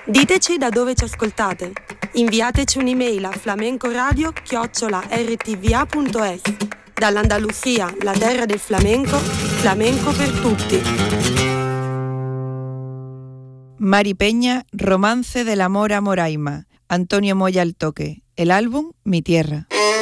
Diteci da dove ci ascoltate. Inviateci un'email a flamencoradio@rtva.es. Dall'Andalusia, la terra del flamenco, flamenco per tutti. Mari Peña, Romance del amor a Moraima. Antonio Moya al toque. El álbum Mi Tierra.